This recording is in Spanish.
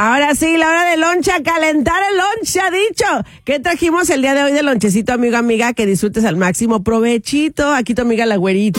Ahora sí, la hora de loncha, calentar el lonche, ha dicho. ¿Qué trajimos el día de hoy de lonchecito, amiga? Que disfrutes al máximo. Provechito. Aquí tu amiga la güerita.